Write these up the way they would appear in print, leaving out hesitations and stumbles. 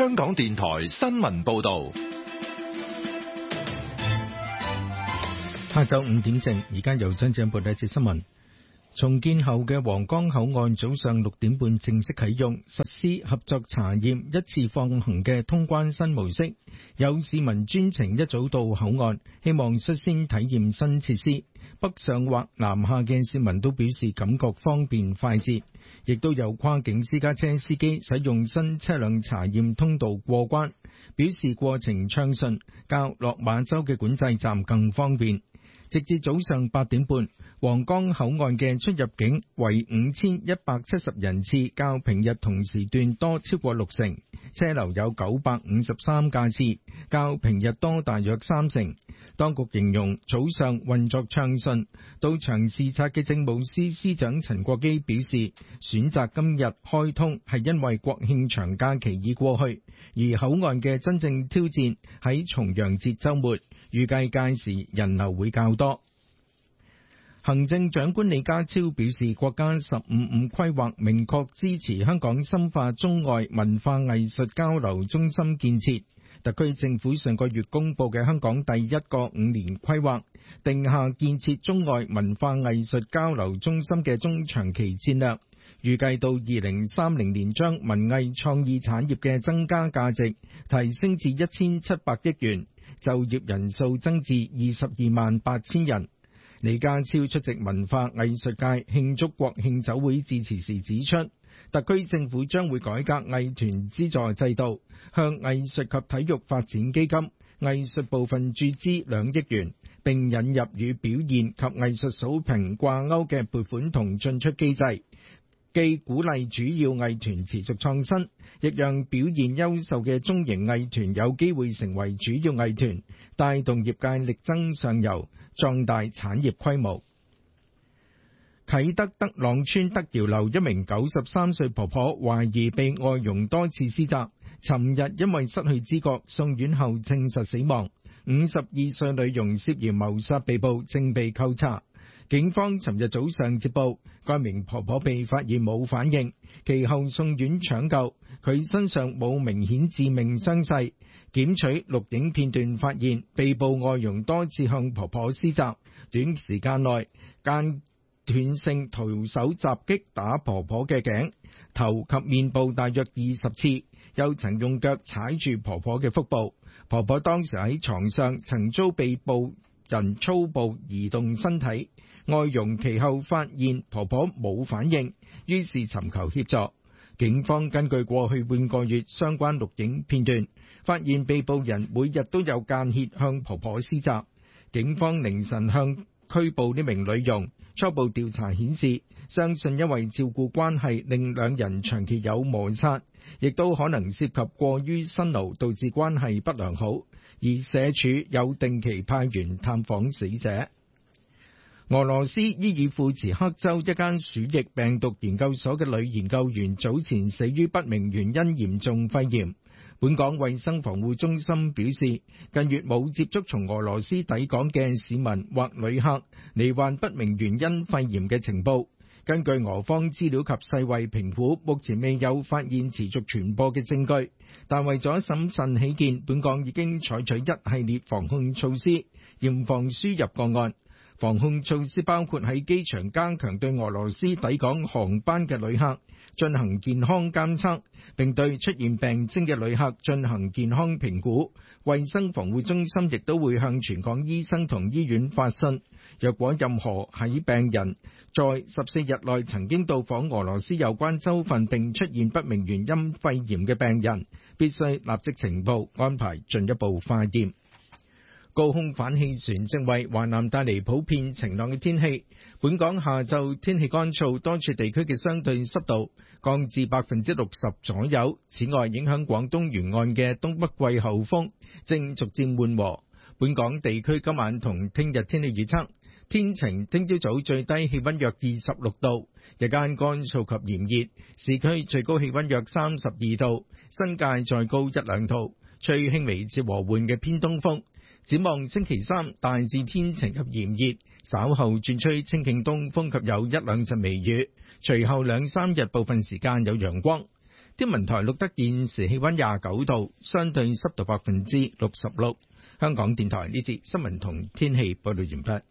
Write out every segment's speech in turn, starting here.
香港電台新聞報道。 下晝5點正，而家由張正報第一節新聞。重建後嘅皇崗口岸早上6點半正式啟用，實施合作查驗一次放行嘅通關新模式。有市民專程一早到口岸，希望率先體驗新設施。北上或南下嘅市民都表示感覺方便快捷，亦都有跨境私家車司機使用新車輛查驗通道過關，表示過程暢順，較落馬洲嘅管制站更方便。直至早上8點半，皇崗口岸嘅出入境為5170人次，較平日同時段多超過60%，車流有953架次，較平日多大約30%。當局形容早上運作暢順。到場視察嘅政務司司長陳國基表示，選擇今日開通係因為國慶長假期已過去，而口岸嘅真正挑戰喺重陽節週末，預計屆時人流會較多。行政長官李家超表示，國家15-5規劃明確支持香港深化中外文化藝術交流中心建設。特區政府上個月公布嘅香港第一個5年規劃，定下建設中外文化藝術交流中心嘅中長期戰略，預計到2030年將文藝創意產業嘅增加價值提升至1700億元，就業人數增至228000人。李家超出席文化藝術界慶祝國慶酒會致辭時指出，特區政府將會改革藝團資助制度，向藝術及體育發展基金藝術部分注資2億元，並引入與表現及藝術水平掛鈎嘅撥款同進出機制，既鼓勵主要藝團持續創新，亦讓表現優秀嘅中型藝團有機會成為主要藝團，帶動業界力爭上游，壯大產業規模。啟德德朗村德瑤樓一名93歲婆婆懷疑被外傭多次施襲，尋日因為失去知覺送院後證實死亡。52歲女傭涉嫌謀殺被捕，正被扣查。警方尋日早上接報，該名婆婆被發現冇反應，其後送院搶救，佢身上冇明顯致命傷勢。檢取錄影片段發現，被捕外傭多次向婆婆施襲，短時間內間斷性徒手襲擊打婆婆嘅頸、頭及面部大約20次，又曾用腳踩住婆婆嘅腹部。婆婆當時喺床上，曾遭被捕人粗暴移動身體。外傭其後發現婆婆冇反應，於是尋求協助。警方根據過去半個月相關錄影片段，發現被捕人每日都有間歇向婆婆施襲。警方凌晨向拘捕呢名女傭。初步調查顯示，相信因為照顧關係令兩人長期有摩擦，亦都可能涉及過於辛勞導致關係不良好，而社署有定期派員探訪死者。俄羅斯伊爾庫茨克州一間鼠疫病毒研究所嘅女研究員早前死於不明原因嚴重肺炎。本港衛生防護中心表示，近月冇接觸從俄羅斯抵港嘅市民或旅客罹患不明原因肺炎嘅情報。根據俄方資料及世衛評估，目前未有發現持續傳播嘅證據，但為咗審慎起見，本港已經採取一系列防控措施，嚴防輸入個案。防控措施包括喺機場加強對俄羅斯抵港航班嘅旅客進行健康監測，並對出現病徵嘅旅客進行健康評估。衛生防護中心亦都會向全港醫生同醫院發信，若果任何喺病人在14日內曾經到訪俄羅斯有關州份並出現不明原因肺炎嘅病人，必須立即呈報，安排進一步化驗。高空反氣旋正為華南帶嚟普遍晴朗嘅天氣。本港下晝天氣乾燥，多處地區嘅相對濕度降至60%左右。此外，影響廣東沿岸嘅東北季候風正逐漸緩和。本港地區今晚同聽日天氣預測：天晴，聽朝早最低氣溫約26度，日間乾燥及炎熱，市區最高氣溫約32度，新界再高1-2度，吹輕微至和緩嘅偏東風。展望星期三大致天晴及炎熱，稍後轉吹清勁東風及有1-2陣微雨，隨後2-3日部分時間有陽光。 天文台錄得現時氣溫29度，相對濕度66%。香港電台呢節新聞同天氣報道完畢。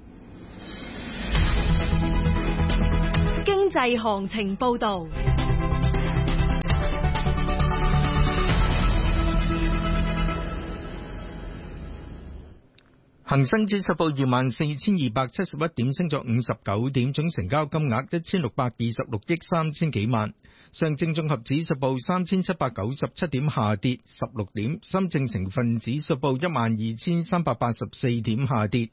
經濟行情報道。 恒生指數報24,271點，升咗59點，總成交金額1626億3千幾萬。上證綜合指數報3,797點，下跌16點。深證成分指數報12,384點，下跌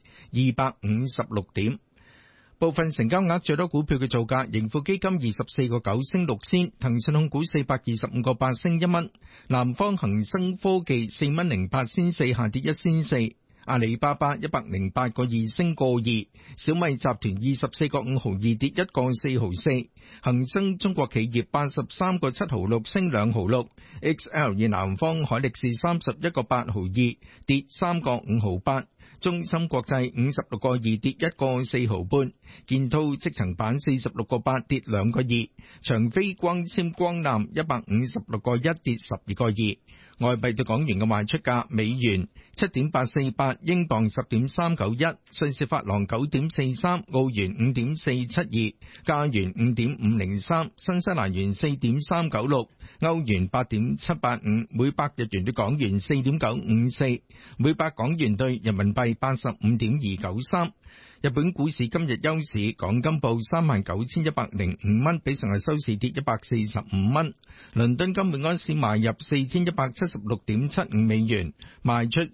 256點。部分成交額最多股票嘅造價：盈富基金24個9升6仙，騰訊控股425個8升1蚊，南方恒生科技4蚊08仙4下跌1仙4。阿里巴巴108個2升個2，小米集團24個5毫2跌1個4毫4，恒生中國企業83個7毫6升2毫6 ，XL 以南方海力士31個8毫2跌3個5毫8，中芯國際56個2跌1個4毫半，建滔積層板46個8跌2個2，長飛光纖光纜156個1跌12個2。外幣對港元嘅賣出價：美元7.848，英鎊10.391，瑞士法郎9.43，澳元5.472，加元5.503，新西蘭元4.396，歐元8.785，每百日元對港元4.954，每百港元對人民幣85.293。日本股市今日休市，港金報39,105蚊，比上日收市跌145蚊。倫敦金每安士買入4,176.75美元，賣出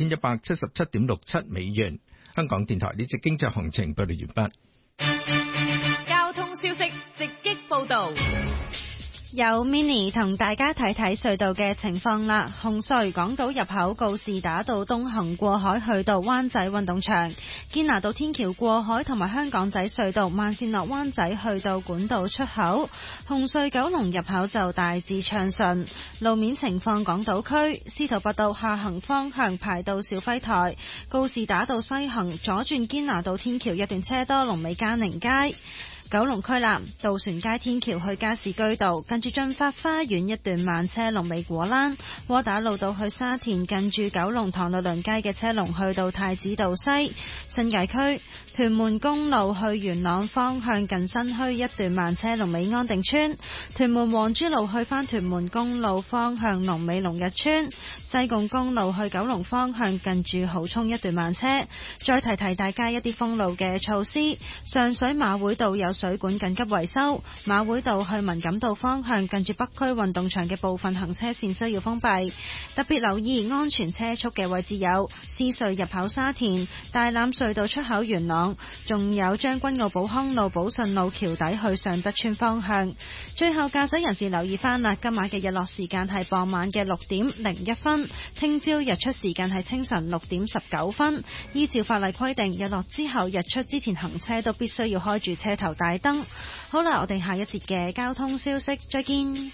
4,177.67美元。香港電台呢節經濟行情報道完畢。 交通消息直擊報道。 有 Mini 同大家睇睇隧道嘅情況啦。紅隧港島入口告士打道東行過海去到灣仔運動場，堅拿道天橋過海同埋香港仔隧道慢線落灣仔去到管道出口。紅隧九龍入口就大致暢順。路面情況，港島區司徒拔道下行方向排到肇輝台，告士打道西行左轉堅拿道天橋一段車多，龍尾嘉寧街。九龍區南渡船街天橋去加士居道，近住駿發花園一段慢車，龍尾果欄。窩打老道去沙田，近住九龍塘律倫街嘅車龍去到太子道西。新界區屯門公路去元朗方向，近新墟一段慢車，龍尾安定村。屯門黃珠路去返屯門公路方向，龍尾龍日村。西貢公路去九龍方向，近住蠔涌一段慢車。再提提大家一啲封路嘅措施，上水馬會道有水管緊急維修，馬會道去文錦道方向近住北區運動場嘅部分行車線需要封閉，特別留意安全車速嘅位置有獅隧入口沙田、大欖隧道出口元朗，仲有將軍澳寶康路、寶順路橋底去尚德村方向。最後駕駛人士留意翻啦，今晚嘅日落時間係傍晚嘅6點01分，聽朝日出時間係清晨6點19分。依照法例規定，日落之後日出之前行車都必須要開住車頭大燈。好啦，我哋下一節嘅交通消息再見。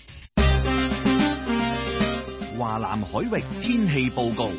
華南海域天氣報告。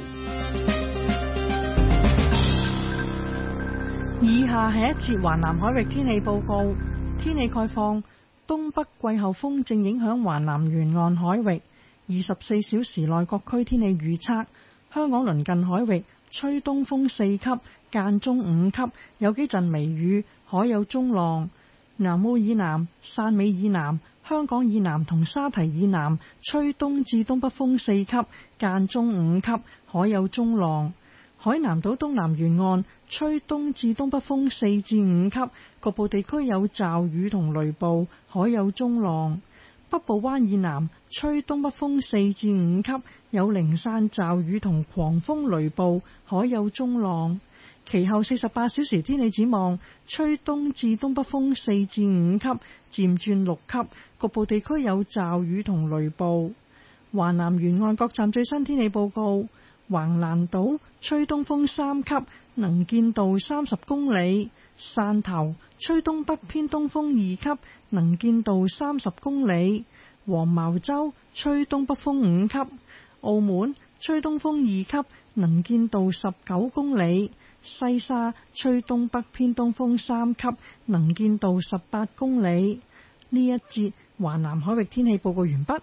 以下係一節華南海域天氣報告。天氣概況：東北季候風正影響華南沿岸海域。24小時內各區天氣預測：香港鄰近海域吹東風4級，間中5級，有幾陣微雨，海有中浪。南澳以南、汕尾以南、香港以南同沙堤以南吹東至東北風4級，間中5級，海有中浪。海南島東南沿岸吹東至東北風4至5級，局部地區有驟雨同雷暴，海有中浪。北部灣以南吹東北風4至5級，有零散驟雨同狂風雷暴，海有中浪。其後48小時天氣展望，吹東至東北風4至5級，漸轉6級，局部地區有驟雨同雷暴。華南沿岸各站最新天氣報告：橫瀾島吹東風3級，能見度30公里；汕頭吹東北偏東風2級，能見度30公里；黃茅洲吹東北風5級；澳門吹東風2級，能見度19公里；西沙吹東北偏東風3級，能見度18公里。呢一節華南海域天氣報告完畢。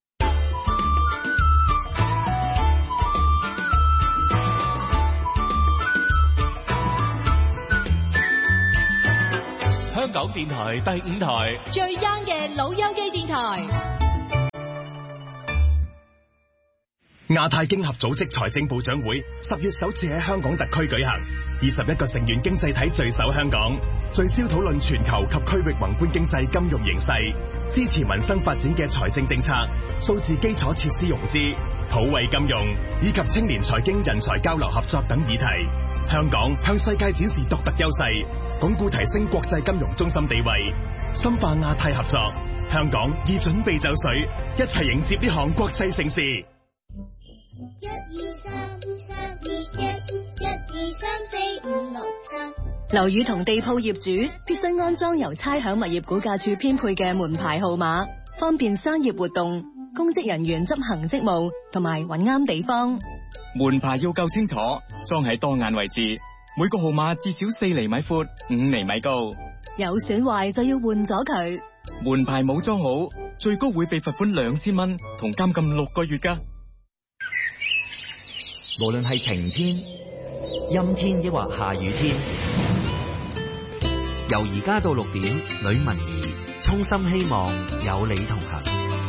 香港電台第5台最 young 嘅老友記電台。 亞太經合組織財政部長會10月首次喺香港特區舉行，21個成員經濟體聚首香港，聚焦討論全球及區域宏觀經濟金融形勢，支持民生發展嘅財政政策、數字基礎設施融資、普惠金融以及青年財經人才交流合作等議題。香港向世界展示獨特優勢，鞏固提升國際金融中心地位，深化亞太合作。香港已準備就緒，一齊迎接呢項國際盛事。 1、2、3、3、2、1、1、2、3、4、5、6、7。 樓宇同地鋪業主必須安裝由差餉物業估價署編配嘅門牌號碼，方便商業活動、公職人員執行職務同埋揾啱地方。 門牌要夠清楚，裝喺當眼位置，每個號碼至少4厘米闊、5厘米高。 有損壞就要換咗佢。 門牌冇裝好，最高會被罰款2000蚊同監禁6個月㗎。 無論係晴天、陰天抑或下雨天，由而家到6點，呂文儀衷心希望有你同行。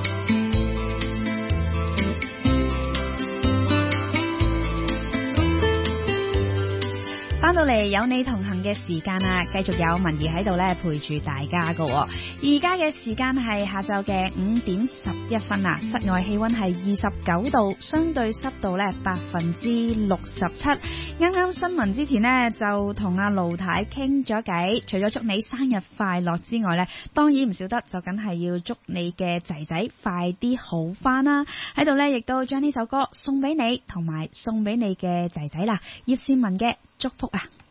翻到嚟有你同行嘅時間啊，繼續有文儀喺度咧陪住大家噶。而家嘅時間係下晝嘅5點11分啊，室外氣溫係29度，相對濕度咧67%。啱啱新聞之前呢，就同阿盧太傾咗偈，除咗祝你生日快樂之外咧，當然唔少得就梗係要祝你嘅仔仔快啲好翻啦。喺度咧亦都將呢首歌送俾你，同埋送俾你嘅仔仔啦，葉倩文嘅祝福啊！